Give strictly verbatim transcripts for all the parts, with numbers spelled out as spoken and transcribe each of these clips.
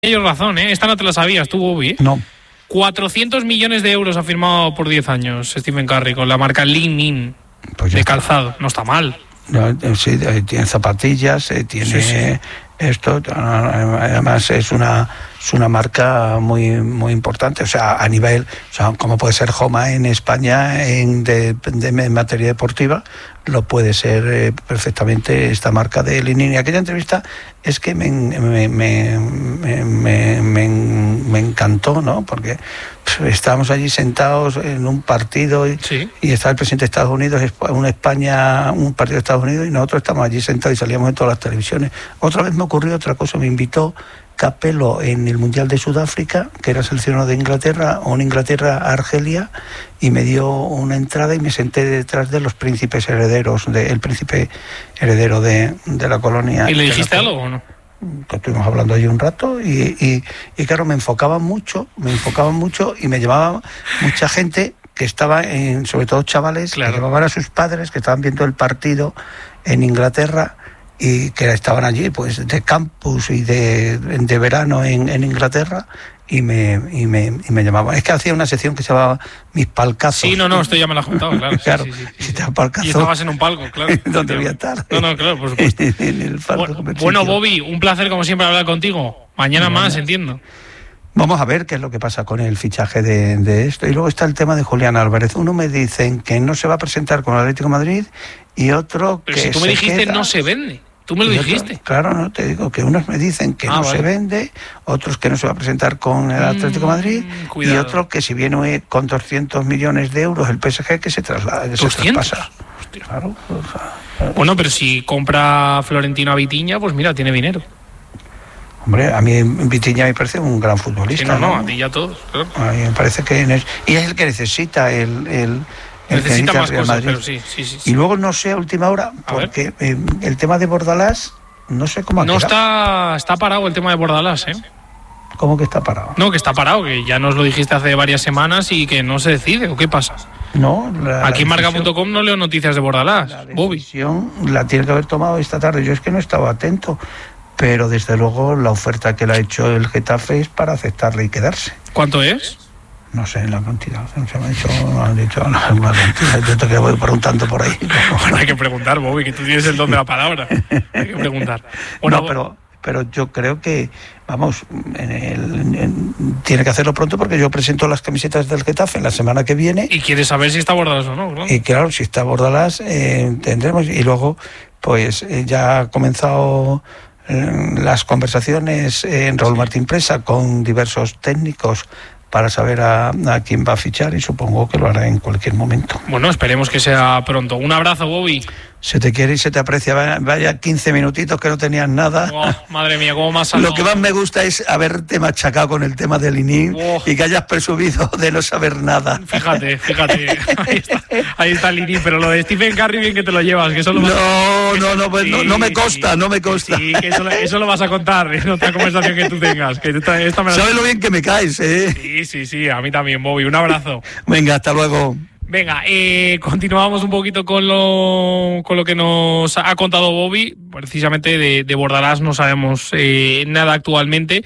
ellos razón, ¿eh? Esta no te la sabías tú, Bobby, ¿eh? No. cuatrocientos millones de euros ha firmado por diez años Stephen Curry con la marca Li-Ning pues de calzado. No está mal. No, sí, tiene zapatillas, tiene sí, sí. esto, además es una es una marca muy muy importante, o sea, a nivel, o sea, como puede ser Homa en España en, de, de, en materia deportiva, lo puede ser eh, perfectamente esta marca de Li-Ning. Y aquella entrevista es que me, me, me, me, me, me, me encantó, ¿no? Porque pues, estábamos allí sentados en un partido y, sí. y estaba el presidente de Estados Unidos, una España, un partido de Estados Unidos, y nosotros estamos allí sentados y salíamos en todas las televisiones. Otra vez me ocurrió otra cosa, me invitó Capello en el Mundial de Sudáfrica, que era seleccionado de Inglaterra, o en Inglaterra a Argelia, y me dio una entrada y me senté detrás de los príncipes herederos, de, el príncipe heredero de, de la colonia. ¿Y le dijiste algo o no? Que estuvimos hablando allí un rato y, y, y claro, me enfocaban mucho, me enfocaban mucho y me llevaba mucha gente que estaba, en, sobre todo chavales, claro, que llevaban a sus padres, que estaban viendo el partido en Inglaterra, y que estaban allí pues de campus y de, de verano en, en Inglaterra, y me, y, me, y me llamaban. Es que hacía una sección que se llamaba Mis Palcazos. Sí, no, no, esto ya me lo has contado, claro. Claro, sí, sí, sí, si sí. te da palcazo, y estabas en un palco, claro. ¿Dónde voy a estar? No, no, claro, por supuesto. en el palco bueno, bueno, Bobby, un placer como siempre hablar contigo. Mañana no, más, no. entiendo. Vamos a ver qué es lo que pasa con el fichaje de, de esto. Y luego está el tema de Julián Álvarez. Uno me dicen que no se va a presentar con el Atlético de Madrid y otro Pero que si tú me se dijiste queda. No se vende. Tú me lo otro, dijiste. Claro, no, te digo que unos me dicen que ah, no vale. se vende, otros que no se va a presentar con el Atlético de Madrid, mm, y otro que si viene con doscientos millones de euros el P S G, que se traslada, que se traspasa. Claro, o sea, claro. Bueno, pero si compra Florentino a Vitiña, pues mira, tiene dinero. Hombre, a mí Vitiña me parece un gran futbolista. Sí, no, no, ¿no? a ti ya todos. Claro. A mí me parece que es, y es el que necesita el... el necesita más cosas, Madrid. Pero sí, sí, sí, sí. Y luego no sé a última hora, porque eh, el tema de Bordalás, no sé cómo ha No quedado. está, está parado el tema de Bordalás, ¿eh? ¿Cómo que está parado? No, que está parado, que ya nos lo dijiste hace varias semanas y que no se decide, ¿o qué pasa? No, la, aquí en marca punto com no leo noticias de Bordalás, la Bobby. decisión la tiene que haber tomado esta tarde. Yo es que no estaba atento, pero desde luego la oferta que le ha hecho el Getafe es para aceptarla y quedarse. ¿Cuánto es? No sé la cantidad, no se me ha dicho, no han dicho no, la cantidad. Yo te voy preguntando por ahí. Bueno, hay que preguntar, Bobby, que tú tienes el don de la palabra. Hay que preguntar. Bueno, no, pero, pero yo creo que, vamos, en el, en, tiene que hacerlo pronto, porque yo presento las camisetas del Getafe la semana que viene. Y quieres saber si está Bordalás o no, claro. Y claro, si está Bordalás, eh, tendremos. Y luego, pues eh, ya ha comenzado eh, las conversaciones en Raúl Martín Presa con diversos técnicos para saber a, a quién va a fichar, y supongo que lo hará en cualquier momento. Bueno, esperemos que sea pronto. Un abrazo, Bobby. Se te quiere y se te aprecia. Vaya, vaya quince minutitos que no tenías nada. Oh, madre mía, cómo más salado. Lo que más me gusta es haberte machacado con el tema del Li-Ning oh. y que hayas presumido de no saber nada. Fíjate, fíjate. Ahí está, ahí está el Li-Ning, pero lo de Stephen Curry bien que te lo llevas. Que eso lo vas no, a... no, no, pues sí, no, no me consta, sí, no me consta. Sí, que eso, eso lo vas a contar en otra conversación que tú tengas. Que esta, esta me la... ¿Sabes lo bien que me caes, eh? Sí, sí, sí, a mí también, Bobby. Un abrazo. Venga, hasta luego. Venga, eh, continuamos un poquito con lo, con lo que nos ha contado Bobby. Precisamente de, de Bordalás no sabemos eh, nada actualmente.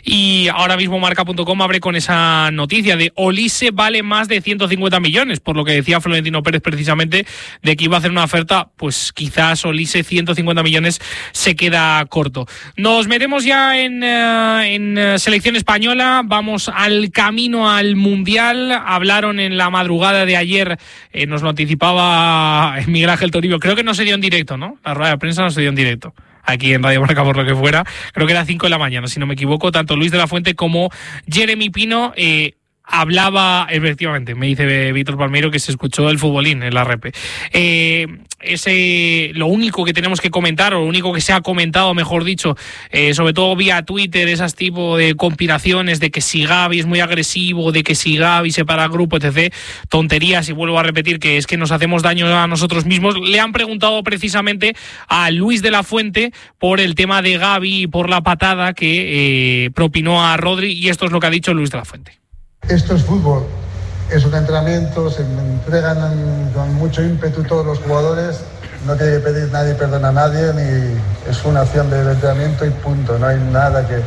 Y ahora mismo marca punto com abre con esa noticia de Olise vale más de ciento cincuenta millones, por lo que decía Florentino Pérez precisamente de que iba a hacer una oferta, pues quizás Olise ciento cincuenta millones se queda corto. Nos metemos ya en, uh, en selección española, vamos al camino al Mundial. Hablaron en la madrugada de ayer. Ayer eh, nos lo anticipaba Miguel Ángel Toribio, creo que no se dio en directo, ¿no? La rueda de prensa no se dio en directo. Aquí en Radio Marca, por lo que fuera, creo que era cinco de la mañana, si no me equivoco. Tanto Luis de la Fuente como Jeremy Pino eh, hablaba, efectivamente, me dice Víctor Palmeiro que se escuchó el futbolín en la repe. Eh, ese, lo único que tenemos que comentar, o lo único que se ha comentado, mejor dicho, eh, sobre todo vía Twitter, esas tipo de conspiraciones de que si Gavi es muy agresivo, de que si Gavi se para el grupo, etcétera. Tonterías, y vuelvo a repetir que es que nos hacemos daño a nosotros mismos. Le han preguntado precisamente a Luis de la Fuente por el tema de Gavi y por la patada que eh, propinó a Rodri, y esto es lo que ha dicho Luis de la Fuente. Esto es fútbol, es un entrenamiento, se entregan con mucho ímpetu todos los jugadores, no tiene que pedir nadie perdón a nadie, ni es una acción del entrenamiento y punto, no hay nada que,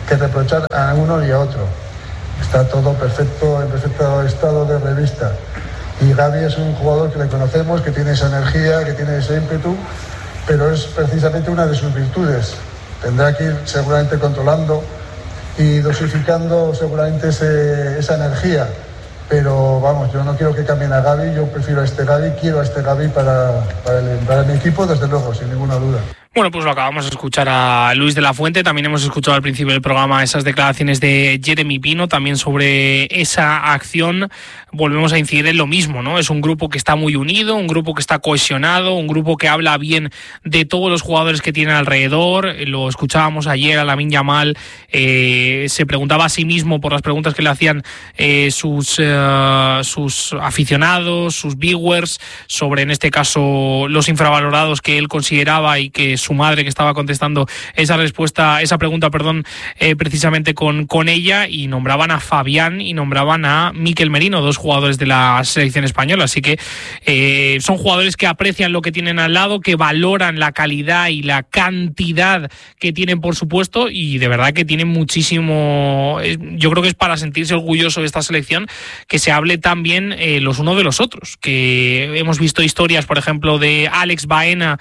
que reprochar a uno y a otro. Está todo perfecto, en perfecto estado de revista. Y Gavi es un jugador que le conocemos, que tiene esa energía, que tiene ese ímpetu, pero es precisamente una de sus virtudes. Tendrá que ir seguramente controlando y dosificando seguramente ese, esa energía. Pero vamos, yo no quiero que cambien a Gavi, yo prefiero a este Gavi, quiero a este Gavi para, para, el, para mi equipo, desde luego, sin ninguna duda. Bueno, pues lo acabamos de escuchar a Luis de la Fuente. También hemos escuchado al principio del programa esas declaraciones de Jeremy Pino, también sobre esa acción. Volvemos a incidir en lo mismo, ¿no? Es un grupo que está muy unido, un grupo que está cohesionado, un grupo que habla bien de todos los jugadores que tienen alrededor. Lo escuchábamos ayer a Lamine Yamal, eh, se preguntaba a sí mismo por las preguntas que le hacían eh, sus, eh, sus aficionados, sus viewers, sobre en este caso los infravalorados que él consideraba y que su madre que estaba contestando esa respuesta, esa pregunta, perdón, eh, precisamente con, con ella, y nombraban a Fabián y nombraban a Mikel Merino, dos jugadores de la selección española. Así que eh, son jugadores que aprecian lo que tienen al lado, que valoran la calidad y la cantidad que tienen, por supuesto, y de verdad que tienen muchísimo. Yo creo que es para sentirse orgulloso de esta selección que se hable tan bien eh, los unos de los otros, que hemos visto historias, por ejemplo, de Alex Baena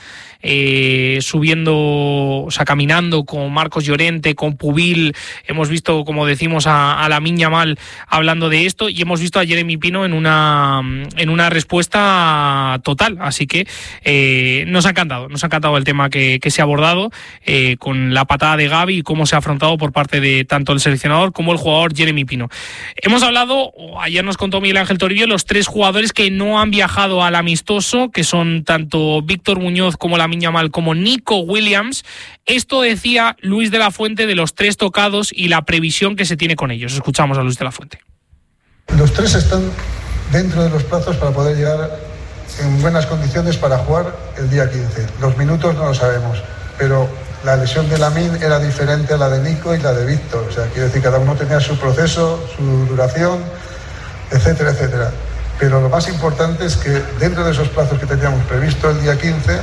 eh, subiendo, o sea, caminando con Marcos Llorente, con Pubil. Hemos visto, como decimos, a, a Lamine Yamal hablando de esto, y hemos visto a Jeremy Pino en una en una respuesta total. Así que eh, nos ha encantado, nos ha encantado el tema que, que se ha abordado eh, con la patada de Gavi y cómo se ha afrontado por parte de tanto el seleccionador como el jugador Jeremy Pino. Hemos hablado, ayer nos contó Miguel Ángel Toribio, los tres jugadores que no han viajado al amistoso, que son tanto Víctor Muñoz como Lamine Yamal como Nico Williams. Esto decía Luis de la Fuente de los tres tocados y la previsión que se tiene con ellos. Escuchamos a Luis de la Fuente. Los tres están dentro de los plazos para poder llegar en buenas condiciones para jugar el día quince. Los minutos no lo sabemos, pero la lesión de Lamine era diferente a la de Nico y la de Víctor. O sea, quiero decir, cada uno tenía su proceso, su duración, etcétera, etcétera. Pero lo más importante es que dentro de esos plazos que teníamos previsto el día quince,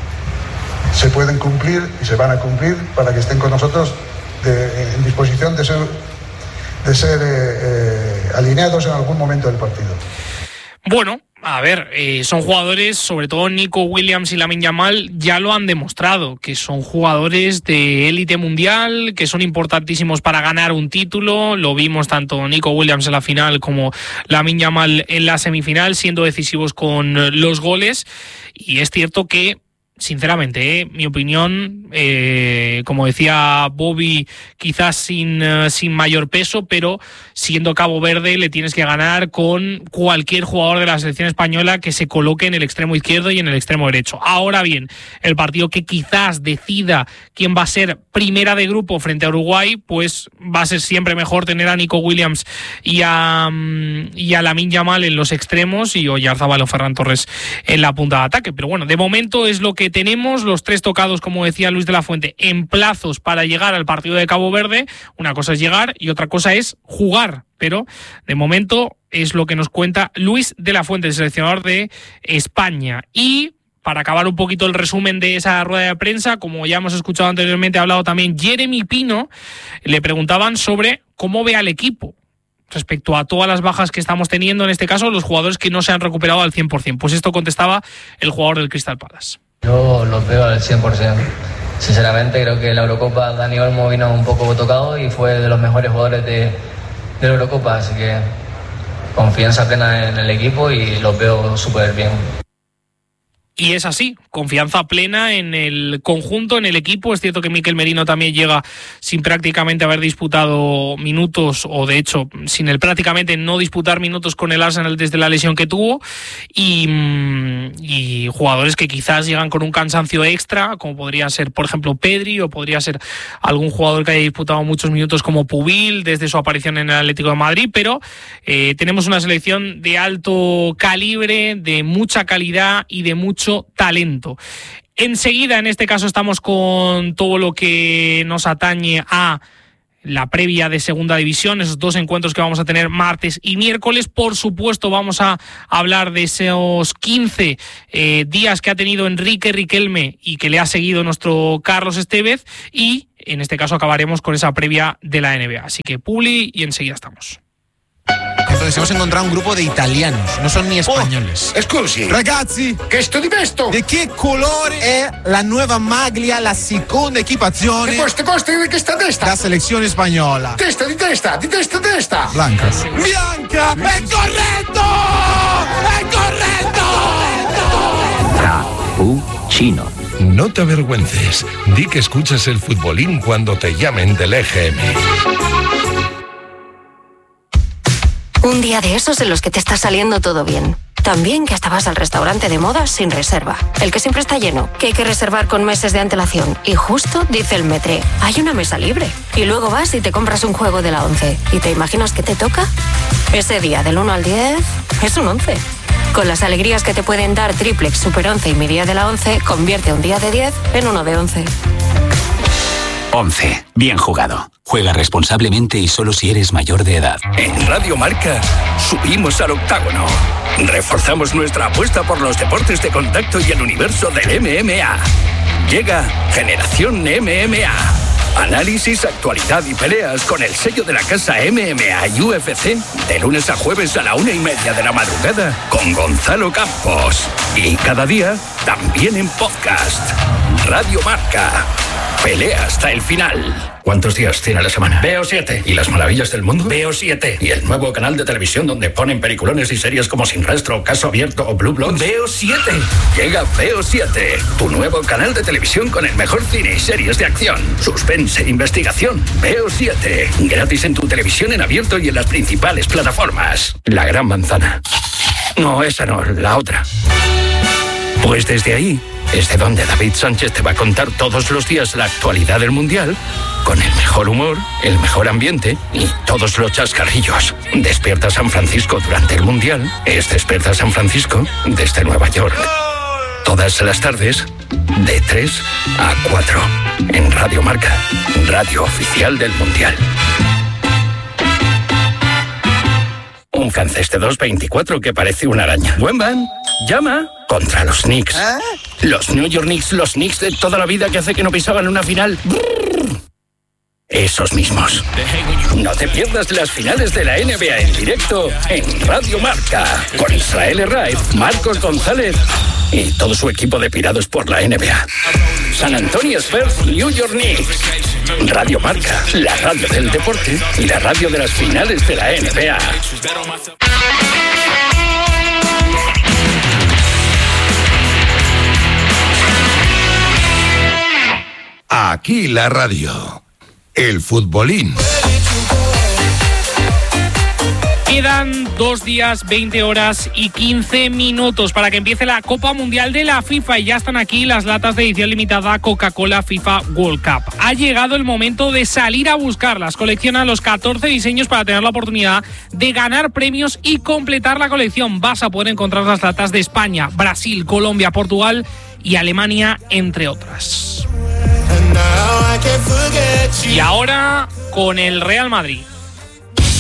se pueden cumplir y se van a cumplir para que estén con nosotros de, en disposición de ser, de ser eh, eh, alineados en algún momento del partido. Bueno, a ver, eh, son jugadores, sobre todo Nico Williams y Lamine Yamal, ya lo han demostrado, que son jugadores de élite mundial, que son importantísimos para ganar un título. Lo vimos tanto Nico Williams en la final como Lamine Yamal en la semifinal, siendo decisivos con los goles. Y es cierto que, sinceramente, eh, mi opinión, eh, como decía Bobby, quizás sin, uh, sin mayor peso, pero siendo Cabo Verde le tienes que ganar con cualquier jugador de la selección española que se coloque en el extremo izquierdo y en el extremo derecho. Ahora bien, el partido que quizás decida quién va a ser primera de grupo frente a Uruguay, pues va a ser siempre mejor tener a Nico Williams y a, um, y a Lamine Yamal en los extremos y Oyarzabal o Ferran Torres en la punta de ataque. Pero bueno, de momento es lo que tenemos, los tres tocados, como decía Luis de la Fuente, en plazos para llegar al partido de Cabo Verde. Una cosa es llegar y otra cosa es jugar, pero de momento es lo que nos cuenta Luis de la Fuente, el seleccionador de España. Y para acabar un poquito el resumen de esa rueda de prensa, como ya hemos escuchado anteriormente, ha hablado también Jeremy Pino. Le preguntaban sobre cómo ve al equipo respecto a todas las bajas que estamos teniendo, en este caso los jugadores que no se han recuperado al cien por ciento. Pues esto contestaba el jugador del Crystal Palace. Yo los veo al cien por ciento. Sinceramente creo que la Eurocopa Dani Olmo vino un poco tocado y fue de los mejores jugadores de, de la Eurocopa, así que confianza plena en el equipo y los veo súper bien. Y es así, confianza plena en el conjunto, en el equipo. Es cierto que Mikel Merino también llega sin prácticamente haber disputado minutos, o de hecho sin el prácticamente no disputar minutos con el Arsenal desde la lesión que tuvo, y, y jugadores que quizás llegan con un cansancio extra, como podría ser por ejemplo Pedri, o podría ser algún jugador que haya disputado muchos minutos como Pubil desde su aparición en el Atlético de Madrid. Pero eh, tenemos una selección de alto calibre, de mucha calidad y de mucho talento. Enseguida, en este caso, estamos con todo lo que nos atañe a la previa de Segunda División, esos dos encuentros que vamos a tener martes y miércoles. Por supuesto, vamos a hablar de esos quince eh, días que ha tenido Enrique Riquelme y que le ha seguido nuestro Carlos Estevez, y en este caso acabaremos con esa previa de la N B A. Así que publi y enseguida estamos. Entonces hemos encontrado un grupo de italianos, no son ni españoles. Oh, scusi. Ragazzi, che sto di vesto? ¿de qué colore è la nuova maglia, la seconda equipazione? E questo costa di che sta testa? La selección española. Testa di testa, di testa testa. Blanca. Bianca, è corretto! È corretto! Frappuccino. No te avergüences. Di que escuchas el futbolín cuando te llamen del E G M. Un día de esos en los que te está saliendo todo bien. También que hasta vas al restaurante de moda sin reserva. El que siempre está lleno, que hay que reservar con meses de antelación. Y justo dice el Metre, hay una mesa libre. Y luego vas y te compras un juego de la once. ¿Y te imaginas qué te toca? Ese día del uno al diez es un once. Con las alegrías que te pueden dar Triplex, Super once y mi día de la once, convierte un día de diez en uno de once. once. Bien jugado. Juega responsablemente y solo si eres mayor de edad. En Radio Marca subimos al octágono. Reforzamos nuestra apuesta por los deportes de contacto y el universo del M M A. Llega Generación M M A. Análisis, actualidad y peleas con el sello de la casa M M A y U F C de lunes a jueves a la una y media de la madrugada con Gonzalo Campos. Y cada día también en podcast. Radio Marca. Pelea hasta el final. ¿Cuántos días tiene la semana? Veo siete. ¿Y las maravillas del mundo? Veo siete. ¿Y el nuevo canal de televisión donde ponen peliculones y series como Sin Rastro, Caso Abierto o Blue Bloods? Veo siete. Llega Veo siete, tu nuevo canal de televisión con el mejor cine y series de acción, suspense, investigación. Veo siete. Gratis en tu televisión en abierto y en las principales plataformas. La Gran Manzana. No, esa no, la otra. Pues desde ahí es de donde David Sánchez te va a contar todos los días la actualidad del Mundial, con el mejor humor, el mejor ambiente y todos los chascarrillos. Despierta San Francisco durante el Mundial es Despierta San Francisco desde Nueva York. Todas las tardes, de tres a cuatro, en Radio Marca, radio oficial del Mundial. Un francés de dos veinticuatro que parece una araña. Buen van, llama contra los Knicks. ¿Eh? Los New York Knicks, los Knicks de toda la vida que hace que no pisaban una final. Brrr. Esos mismos. No te pierdas las finales de la N B A en directo en Radio Marca. Con Israel Herraiz, Marcos González y todo su equipo de pirados por la N B A. San Antonio Spurs, New York Knicks. Radio Marca, la radio del deporte y la radio de las finales de la N B A. Aquí la radio. El futbolín. Quedan dos días, veinte horas y quince minutos para que empiece la Copa Mundial de la FIFA y ya están aquí las latas de edición limitada Coca-Cola FIFA World Cup. Ha llegado el momento de salir a buscarlas. Colecciona los catorce diseños para tener la oportunidad de ganar premios y completar la colección. Vas a poder encontrar las latas de España, Brasil, Colombia, Portugal y Alemania, entre otras. Y ahora con el Real Madrid.